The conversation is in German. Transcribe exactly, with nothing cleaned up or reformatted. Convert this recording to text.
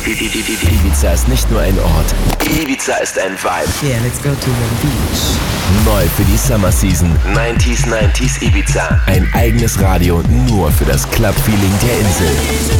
Ibiza ist nicht nur ein Ort. Ibiza ist ein Vibe. Yeah, let's go to the beach. Neu für die Summer Season. neunziger neunzig Ibiza. Ein eigenes Radio nur für das Club-Feeling der Insel.